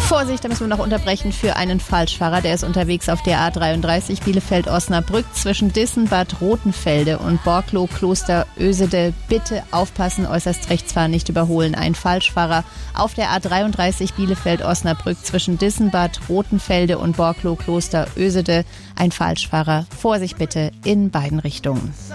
Vorsicht, da müssen wir noch unterbrechen für einen Falschfahrer. Der ist unterwegs auf der A33 Bielefeld-Osnabrück zwischen Dissen, Bad Rotenfelde und Borklow, Kloster Ösede. Bitte aufpassen, äußerst rechts fahren, nicht überholen. Ein Falschfahrer auf der A33 Bielefeld-Osnabrück zwischen Dissen, Bad Rotenfelde und Borklow, Kloster Ösede. Ein Falschfahrer. Vorsicht bitte in beiden Richtungen.